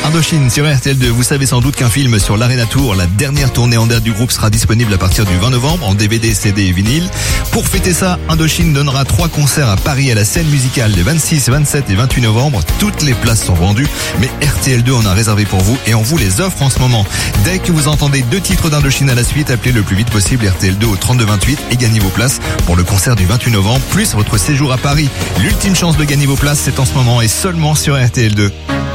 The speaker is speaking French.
Indochine sur RTL2. Vous savez sans doute qu'un film sur l'Arena Tour, la dernière tournée en date du groupe, sera disponible à partir du 20 novembre en DVD, CD et vinyle. Pour fêter ça, Indochine donnera 3 concerts à Paris à la scène musicale les 26, 27 et 28 novembre. Toutes les places sont vendues, mais RTL2 en a réservé pour vous et on vous les offre en ce moment. Dès que vous entendez 2 titres d'Indochine à la suite, appelez le plus vite possible RTL2 au 3228 et gagnez vos places pour le concert du 28 novembre, plus votre séjour à Paris. L'ultime chance de gagner vos places, c'est en ce moment et seulement sur RTL2.